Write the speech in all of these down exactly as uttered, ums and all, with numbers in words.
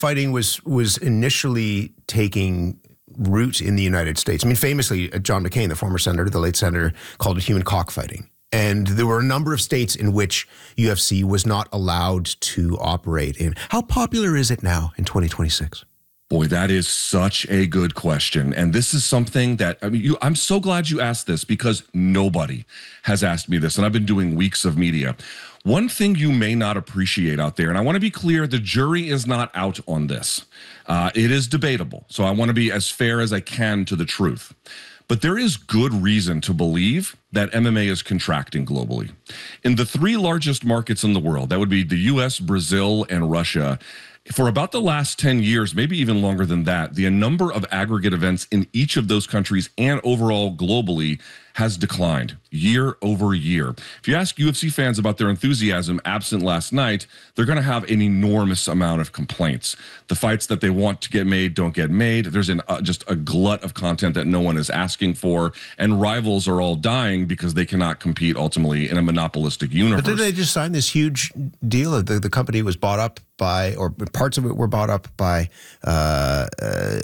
fighting was was initially taking root in the United States. I mean, famously, John McCain, the former senator, the late senator, called it human cockfighting. And there were a number of states in which U F C was not allowed to operate in. How popular is it now in twenty twenty-six? Boy, that is such a good question. And this is something that, I mean, you, I'm so glad you asked this because nobody has asked me this. And I've been doing weeks of media. One thing you may not appreciate out there, and I want to be clear, the jury is not out on this. Uh, it is debatable. So I want to be as fair as I can to the truth. But there is good reason to believe that M M A is contracting globally. In the three largest markets in the world, that would be the U S, Brazil, and Russia, for about the last ten years, maybe even longer than that, the number of aggregate events in each of those countries and overall globally has declined year over year. If you ask U F C fans about their enthusiasm absent last night, they're going to have an enormous amount of complaints. The fights that they want to get made don't get made. There's an, uh, just a glut of content that no one is asking for, and rivals are all dying because they cannot compete ultimately in a monopolistic universe. But did they just sign this huge deal? The, the company was bought up by, or parts of it were bought up by uh, a,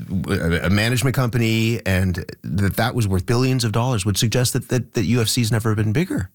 a, a management company, and that that was worth billions of dollars, would suggest that, that, that U F C's never been bigger.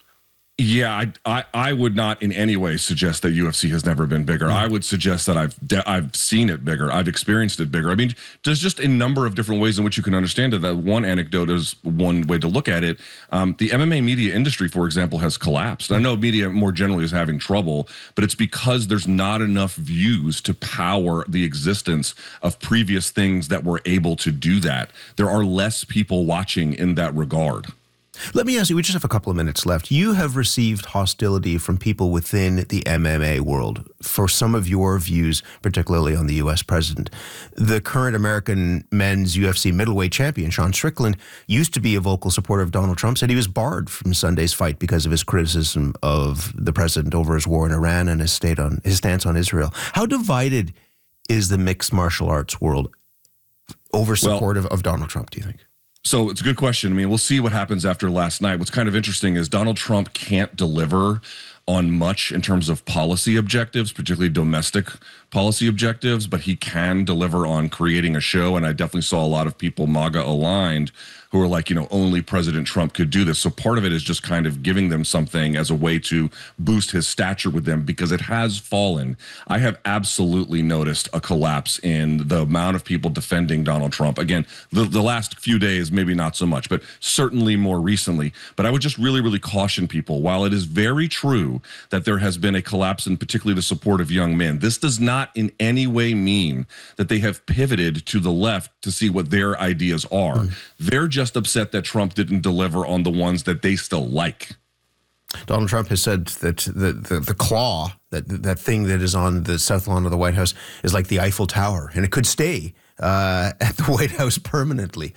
Yeah, I, I I would not in any way suggest that U F C has never been bigger. Mm-hmm. I would suggest that I've de- I've seen it bigger. I've experienced it bigger. I mean, there's just a number of different ways in which you can understand it. That one anecdote is one way to look at it. Um, the M M A media industry, for example, has collapsed. I know media more generally is having trouble, but it's because there's not enough views to power the existence of previous things that were able to do that. There are less people watching in that regard. Let me ask you, we just have a couple of minutes left. You have received hostility from people within the M M A world for some of your views, particularly on the U S president. The current American men's U F C middleweight champion, Sean Strickland, used to be a vocal supporter of Donald Trump, said he was barred from Sunday's fight because of his criticism of the president over his war in Iran and his, state on, his stance on Israel. How divided is the mixed martial arts world over support well, of, of Donald Trump, do you think? So it's a good question. I mean, we'll see what happens after last night. What's kind of interesting is Donald Trump can't deliver on much in terms of policy objectives, particularly domestic policy objectives, but he can deliver on creating a show. And I definitely saw a lot of people MAGA aligned who are like, you know, only President Trump could do this. So part of it is just kind of giving them something as a way to boost his stature with them, because it has fallen. I have absolutely noticed a collapse in the amount of people defending Donald Trump. Again, the, the last few days, maybe not so much, but certainly more recently. But I would just really, really caution people, while it is very true that there has been a collapse in particularly the support of young men, this does not in any way mean that they have pivoted to the left to see what their ideas are. Mm. They're just upset that Trump didn't deliver on the ones that they still like. Donald Trump has said that the, the, the claw, that that thing that is on the south lawn of the White House, is like the Eiffel Tower, and it could stay uh, at the White House permanently.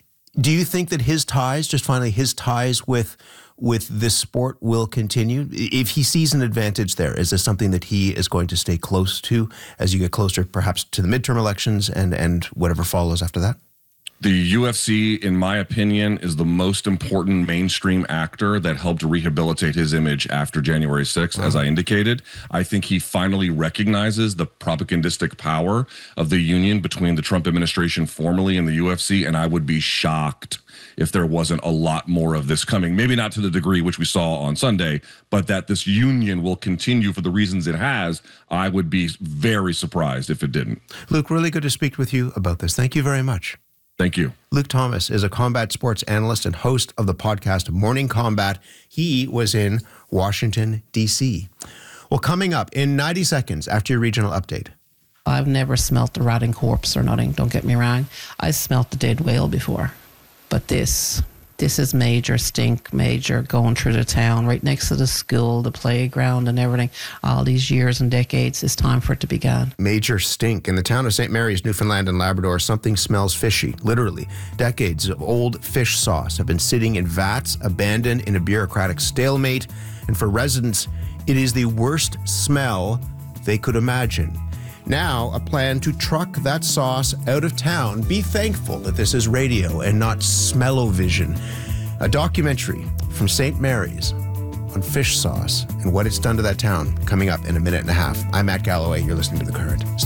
Do you think that his ties, just finally his ties with with this sport, will continue? If he sees an advantage there, is this something that he is going to stay close to as you get closer perhaps to the midterm elections and, and whatever follows after that? The U F C, in my opinion, is the most important mainstream actor that helped rehabilitate his image after January sixth, as I indicated. I think he finally recognizes the propagandistic power of the union between the Trump administration formerly and the U F C, and I would be shocked if there wasn't a lot more of this coming. Maybe not to the degree which we saw on Sunday, but that this union will continue for the reasons it has, I would be very surprised if it didn't. Luke, really good to speak with you about this. Thank you very much. Thank you. Luke Thomas is a combat sports analyst and host of the podcast Morning Combat. He was in Washington, D C. Well, coming up in ninety seconds after your regional update. I've never smelt a rotting corpse or nothing, don't get me wrong. I smelt the dead whale before. But this, this is major stink, major going through the town, right next to the school, the playground and everything. All these years and decades, it's time for it to be gone. Major stink. In the town of Saint Mary's, Newfoundland and Labrador, something smells fishy. Literally, decades of old fish sauce have been sitting in vats, abandoned in a bureaucratic stalemate. And for residents, it is the worst smell they could imagine. Now, a plan to truck that sauce out of town. Be thankful that this is radio and not smell-o-vision. A documentary from Saint Mary's on fish sauce and what it's done to that town coming up in a minute and a half. I'm Matt Galloway. You're listening to The Current.